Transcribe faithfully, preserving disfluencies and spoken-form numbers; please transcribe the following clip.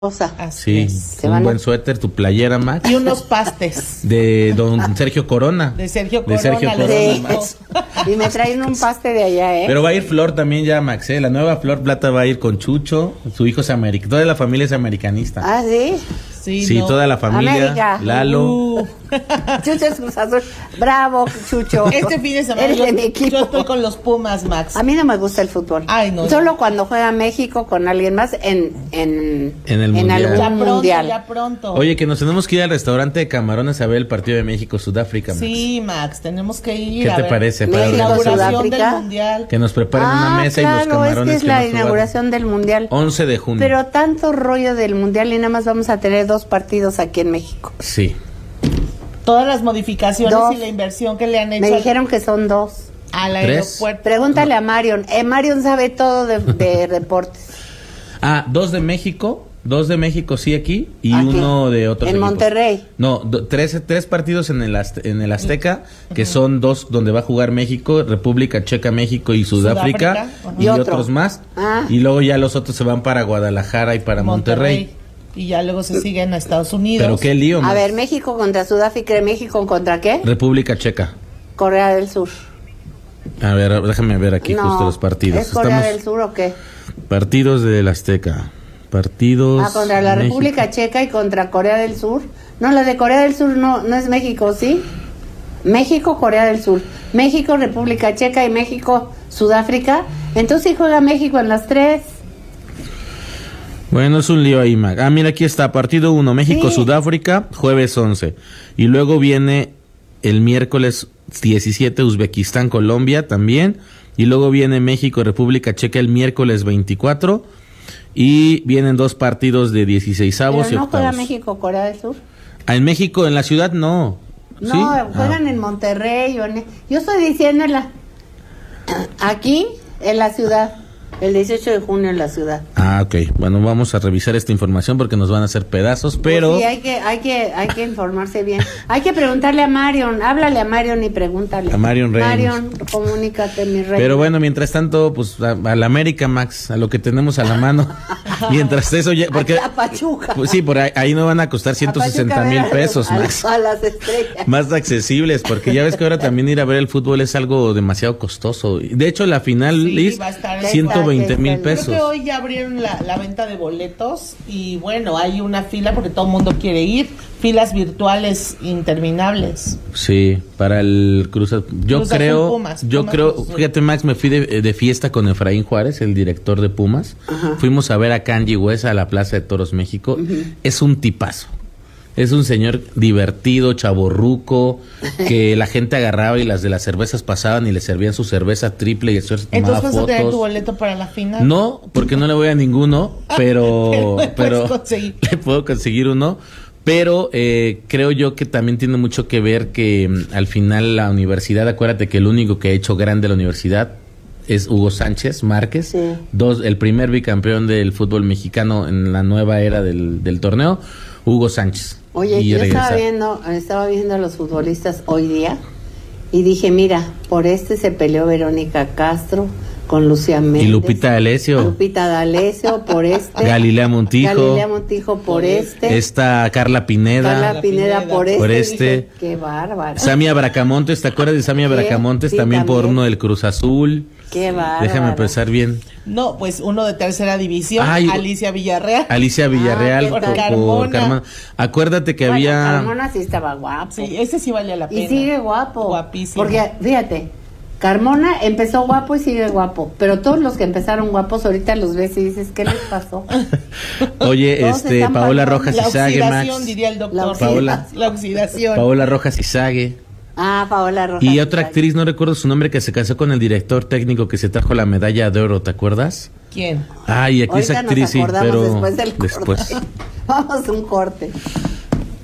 Sí, Se un van a- buen suéter, tu playera, Max. Y unos pastes. De don Sergio Corona. De Sergio De Corona. Sergio los Corona, Sí. hijos. Y me traen un paste de allá, ¿eh? Pero va a ir Flor también ya, Max, ¿eh? La nueva Flor Plata va a ir con Chucho. Su hijo es americano. Toda la familia es americanista. Ah, ¿sí? Sí, Sí, no. toda la familia. América. Lalo. Uh, Chucho es Cruz Azul. Bravo, Chucho. este fin de semana Eres yo, de mi equipo. yo estoy con los Pumas, Max. A mí no me gusta el fútbol. Ay, no, Solo no. cuando juega México con alguien más en en, En el mundial. algún Ya pronto, mundial. ya pronto. Oye, que nos tenemos que ir al restaurante de Camarones a ver el partido de México-Sudáfrica, Max. Sí, Max, tenemos que ir. ¿Qué a te ver. parece? México, La Para inauguración Sudáfrica. del mundial. que nos preparen ah, una mesa claro, y los camarones es que es la nos jugaron. inauguración del mundial. once de junio. Pero tanto rollo del mundial y nada más vamos a tener dos partidos aquí en México. Sí. Todas las modificaciones Dos. y la inversión que le han hecho Me al- dijeron que son dos. al ¿Tres? aeropuerto. Pregúntale a Marion. Eh, Marion sabe todo de, de deportes. Ah, dos de México. Dos de México, sí, aquí. Y Aquí. uno de otros En equipos. Monterrey. No, do- tres, tres partidos en el, Azte- en el Azteca, que son dos donde va a jugar México, República Checa, México y Sudáfrica. Sudáfrica, ajá. Y, Y otro. otros más. Ah. Y luego ya los otros se van para Guadalajara y para Monterrey. Y ya luego se siguen a Estados Unidos. Pero qué lío, A Max. ver, México contra Sudáfrica. ¿México contra qué? República Checa. Corea del Sur. A ver, déjame ver aquí no, justo los partidos. ¿es Corea Estamos del Sur o qué? partidos del Azteca. Partidos. Ah, contra la México. República Checa y contra Corea del Sur. No, la de Corea del Sur no, no es México, ¿sí? México, Corea del Sur. México, República Checa y México, Sudáfrica. Entonces sí juega México en las tres. Bueno, es un lío ahí, Mac. Ah, mira, aquí está, partido uno, México-Sudáfrica, jueves once. Y luego viene el miércoles diecisiete, Uzbekistán-Colombia también. Y luego viene México-República Checa el miércoles veinticuatro. Y vienen dos partidos de dieciseisavos Pero y no juega octavos. México, Corea del Sur. Ah, en México, en la ciudad, no. No, ¿Sí? juegan Ah. en Monterrey. O en... Yo estoy diciendo en la... aquí, en la ciudad. El dieciocho de junio en la ciudad. Ah, ok. Bueno, vamos a revisar esta información porque nos van a hacer pedazos, pero... Sí, hay que, hay que, hay que informarse bien. Hay que preguntarle a Marion, háblale a Marion y pregúntale. A Marion Reynolds. Marion, comunícate, mi rey. Pero bueno, mientras tanto, pues a, a la América, Max, a lo que tenemos a la mano. Mientras eso ya... Porque, a Pachuca. pues sí, por ahí, ahí no van a costar ciento sesenta mil pesos, a, Max. A las estrellas. Más accesibles, porque ya ves que ahora también ir a ver el fútbol es algo demasiado costoso. De hecho, la final, Sí, Liz, va a estar- ciento veinte mil Creo que pesos. Creo que hoy ya abrieron la, la venta de boletos y bueno, hay una fila porque todo el mundo quiere ir. Filas virtuales interminables. Sí, para el Cruz Azul. Yo Cruz Azul, creo, Pumas, yo Pumas, creo, Cruz Azul. fíjate, Max, me fui de, de fiesta con Efraín Juárez, el director de Pumas. Fuimos a ver a Kanye West a la Plaza de Toros México. Es un tipazo. Es un señor divertido, chaborruco, que la gente agarraba y las de las cervezas pasaban y le servían su cerveza triple y el señor se tomaba Entonces vas a tener tu fotos. boleto para la final. No, porque no le voy a ninguno, pero, Pero le puedes pero conseguir. le puedo conseguir uno. Pero eh, creo yo que también tiene mucho que ver que mm, al final la universidad, acuérdate que el único que ha hecho grande la universidad es Hugo Sánchez Márquez, Sí. dos, el primer bicampeón del fútbol mexicano en la nueva era del, del torneo, Hugo Sánchez. Oye, Y yo regresar. estaba viendo, estaba viendo a los futbolistas hoy día y dije, mira, por este se peleó Verónica Castro con Lucía Méndez. Y Lupita D'Alessio. Lupita D'Alessio por este. Galilea Montijo. Galilea Montijo por este. Esta Carla Pineda. Carla Pineda Pineda. por este. Por Dije, este. qué bárbara. Samia Bracamontes, ¿te acuerdas de Samia Sí, Bracamontes? sí, también, por también. uno del Cruz Azul. Qué bárbara. Déjame pensar bien. No, pues uno de tercera división, Ay, Alicia Villarreal. Alicia Villarreal Ah, por, ¿qué por tal? Carmona. Carmona. Acuérdate que Bueno, había... Carmona sí estaba guapo. Sí, ese sí valía la pena. Y sigue guapo. Guapísimo. Porque, fíjate, Carmona empezó guapo y sigue guapo. Pero todos los que empezaron guapos, ahorita los ves y dices, ¿qué les pasó? Oye, Todos este, están Paola pasando. Rojas La Izague, oxidación, Max. diría el La doctor. oxidación. Paola. La oxidación. Paola Rojas Izague. Ah, Paola Rojas. Y otra actriz, no recuerdo su nombre, que se casó con el director técnico que se trajo la medalla de oro, ¿te acuerdas? ¿Quién? Ay, aquí Ahorita es actriz, nos sí, acordamos pero después del después. corte. Vamos a un corte.